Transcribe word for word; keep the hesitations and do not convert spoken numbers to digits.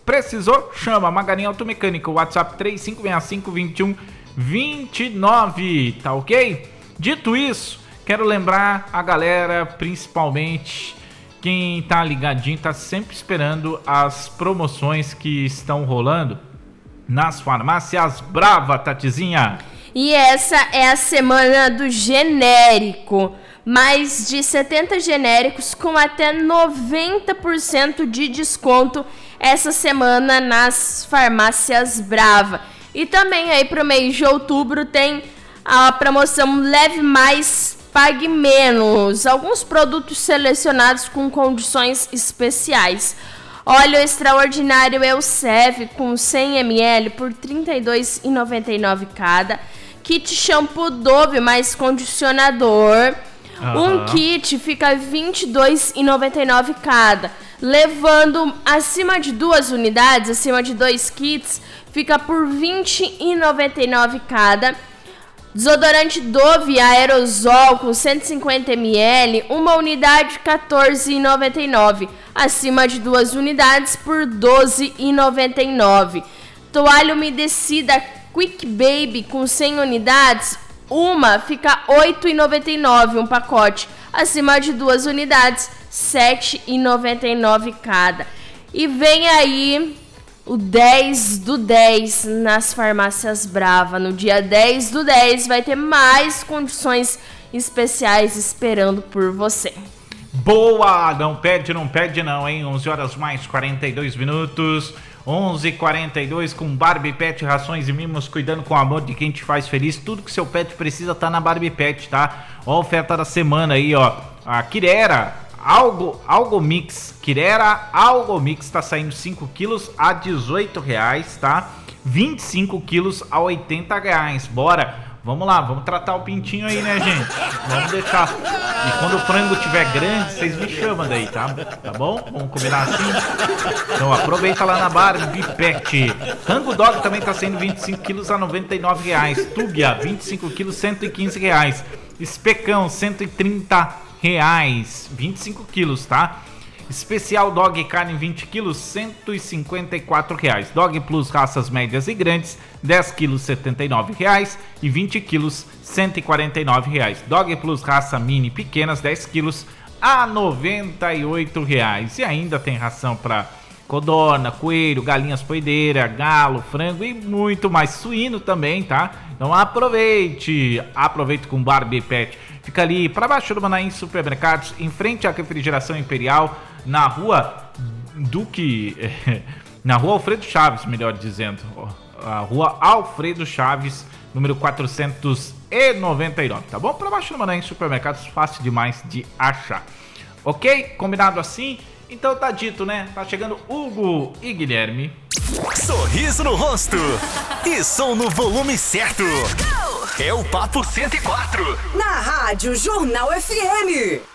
Precisou? Chama. Maganinha Automecânica, WhatsApp três cinco seis cinco, dois um dois nove, tá ok? Dito isso, quero lembrar a galera, principalmente quem tá ligadinho, tá sempre esperando as promoções que estão rolando nas farmácias Brava, Tatizinha. E essa é a semana do genérico. Mais de setenta genéricos com até noventa por cento de desconto essa semana nas farmácias Brava. E também aí pro mês de outubro tem a promoção Leve Mais, Pague Menos. Alguns produtos selecionados com condições especiais. Óleo extraordinário Elseve com cem mililitros por trinta e dois reais e noventa e nove centavos cada. Kit shampoo Dove mais condicionador. Uhum. Um kit fica vinte e dois reais e noventa e nove centavos cada. Levando acima de duas unidades, acima de dois kits, fica por vinte reais e noventa e nove centavos cada. Desodorante Dove aerosol com cento e cinquenta mililitros, uma unidade quatorze reais e noventa e nove centavos. Acima de duas unidades por doze reais e noventa e nove centavos. Toalha umedecida Quick Baby com cem unidades, uma fica oito reais e noventa e nove centavos um pacote. Acima de duas unidades, sete reais e noventa e nove centavos cada. E vem aí o dez do dez nas farmácias Brava. No dia dez do dez vai ter mais condições especiais esperando por você. Boa! Não perde, não perde não, hein? onze horas mais quarenta e dois minutos. onze e quarenta e dois com Barbie Pet, rações e mimos, cuidando com o amor de quem te faz feliz. Tudo que seu pet precisa tá na Barbie Pet, tá? Ó a oferta da semana aí, ó. A Quirera Algo, Algo Mix, Quirera Algo Mix tá saindo cinco quilos a dezoito reais, tá? vinte e cinco quilos a oitenta reais. Bora! Vamos lá, vamos tratar o pintinho aí, né, gente? Vamos deixar. E quando o frango tiver grande, vocês me chamam daí, tá? Tá bom? Vamos combinar assim? Então aproveita lá na Barbie Pet. Rango Dog também tá sendo vinte e cinco quilos a noventa e nove reais. Túbia, vinte e cinco quilos, cento e quinze reais. Especão, cento e trinta reais. vinte e cinco quilos, tá? Especial Dog Carne vinte quilos, cento e cinquenta e quatro reais. Dog Plus raças médias e grandes, dez quilos, setenta e nove reais. E vinte quilos, cento e quarenta e nove reais. Dog Plus raça mini pequenas, dez quilos, a noventa e oito reais. E ainda tem ração para codorna, coelho, galinhas poedeira, galo, frango e muito mais. Suíno também, tá? Então aproveite, aproveite com Barbie Pet. Fica ali para baixo do Manaim Supermercados, em frente à Refrigeração Imperial, na rua Duque, na rua Alfredo Chaves, melhor dizendo, a rua Alfredo Chaves, número quatrocentos e noventa e nove, tá bom? Para baixo do Manaim Supermercados, fácil demais de achar. Ok? Combinado assim? Então tá dito, né? Tá chegando Hugo e Guilherme. Sorriso no rosto e som no volume certo. É o Papo cento e quatro. Na Rádio Jornal F M.